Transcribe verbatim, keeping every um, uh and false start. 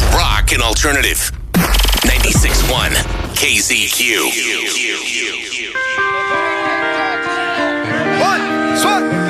Rock and Alternative. ninety-six point one K Z Q. One, one.